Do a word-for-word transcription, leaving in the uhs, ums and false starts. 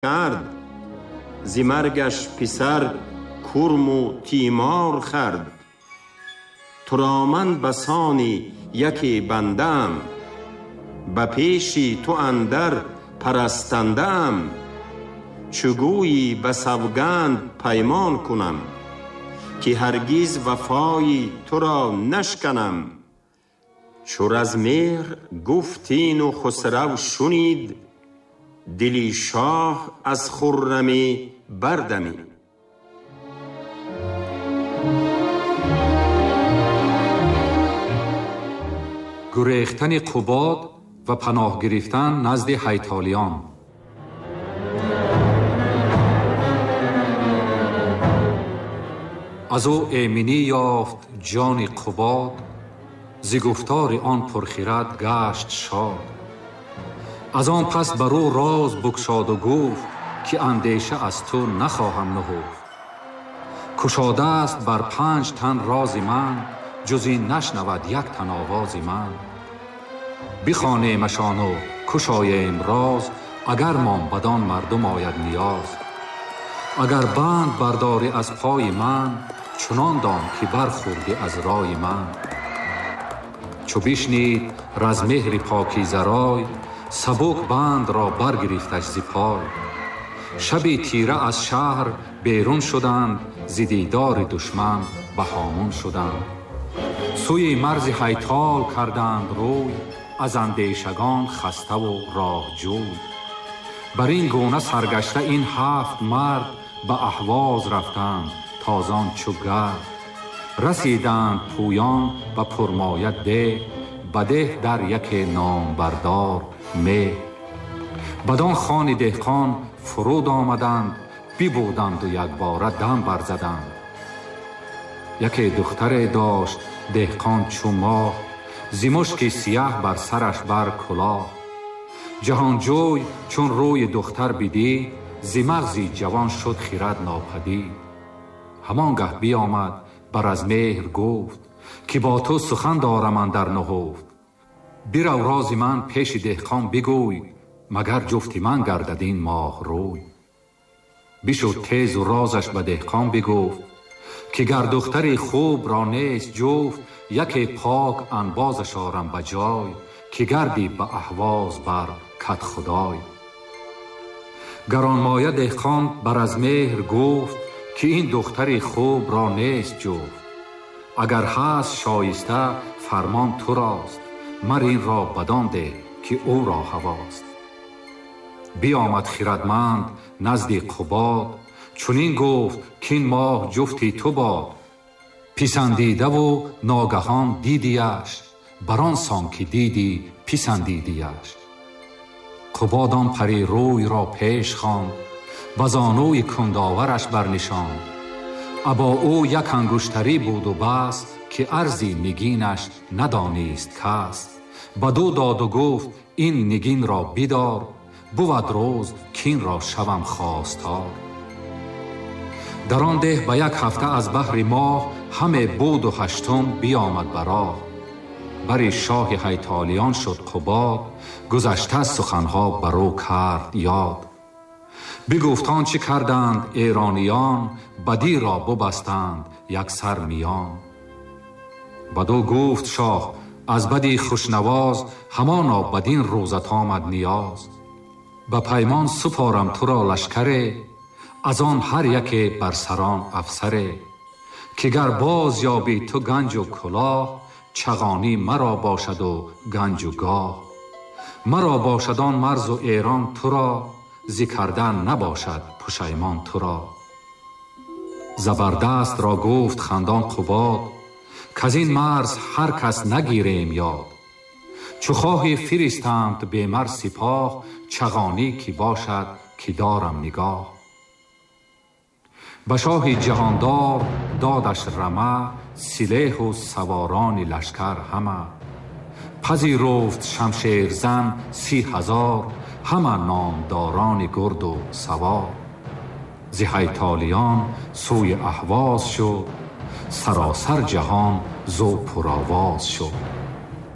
کرد، ز مرگش پسر کرم و تیمار خورد. تو را من بسانی یکی بندم، به پیشی تو اندر پرستندم. چگویی به سوگند پیمان کنم، که هرگز وفای تو را نشکنم. چو از مهر گفتین و خسرو شنید، دلی شاه از خرمی بردمید. گریختن قباد و پناه گرفتن نزد هیتالیان. از او ایمنی یافت جان قباد، ز گفتار آن پرخرد گشت شاد. از آن پس بر او راز بگشاد و گفت، که اندیشه از تو نخواهم نهفت. کشاده است بر پنج تن راز من، جز این نشنود یک تن آواز من. بخوانیمشان و کشاییم راز، اگر ما بدان مردم آید نیاز. اگر بند برداری از پای من، چنان دان که برخوردی از رای من. چو بشنید رزمهر پاکیزه رای، سبک بند را برگرفتش ز پای. شبی تیره از شهر بیرون شدند، ز دیدار دشمن به هامون شدند. سوی مرز هیتال کردند روی، از اندیشگان خسته و راه جوی. بر این گونه سرگشته این هفت مرد، به اهواز رفتند تازان چو گرد. رسیدند پویان و پرمایه ده، بده در یک نامبردار می. بدان خان دهقان فرود آمدند، ببودند و یک باره دم برزدند. یکی دختر داشت دهقان چو ماه، ز مشک سیاه بر سرش بر کلاه. جهانجوی چون روی دختر بدید، ز مغزی جوان شد خرد ناپدید. همانگه بیامد بر از مهر گفت، که با تو سخن دارم اندر نهفت. برو راز من پیش دهقان بگوی، مگر جفت من گردد این ماه روی. بشد تیز و رازش به دهقان بگفت، که گر دختری خوب را نیست جفت. یکی پاک انبازش آرم به جای، که گردی به اهواز بر کت خدای. گرانمایه دهقان بر از مهر گفت، که این دختری خوب را نیست جفت. اگر هست شایسته فرمان تو راست، مر این را بدان ده که او را هواست. بیامد خردمند نزد قباد، چنین گفت که این ماه جفتی تو باد. پسندیده و ناگهان دیدیش، بران سان که دیدی پسندیدیش. قباد آن پری روی را پیش خواند، و زانوی کنداورش برنشاند. ابا او یک انگشتری بود و بس، که ارزی نگینش ندانست کس. بدو داد و گفت این نگین را بدار، بود روز کین را شوم خواستار. در آن ده به یک هفته از بحر ماه، همه بود و هشتم بیامد براه. بر شاه هیتالیان شد قباد، گذشته سخنها برو کرد یاد. بگفتان چه کردند ایرانیان، بدی را ببستند یک سر میان. بدو گفت شاه از بدی خوشنواز، همانا بدین روزت آمد نیاز. به پیمان سپارم تو را لشکره، از آن هر یک بر سران افسره. که گر باز یابی تو گنج و کلاه، چغانی مرا باشد و گنج و گاه. مرا باشد آن مرز و ایران تو را، ز کردن نباشد پشیمان تو را. زبردست را گفت خندان قباد، کز این مرز هر کس نگیریم یاد. چو خواهی فرستند به مر سپاه، چغانی کی باشد که دارم نگاه. به شاه جهاندار دادش رمه، سلیح و سواران لشکر همه. پذیرفت شمشیر زن سی هزار، همه نامداران گرد و سوار. ز هیتالیان سوی اهواز شد، سراسر جهان زو پرآواز شد.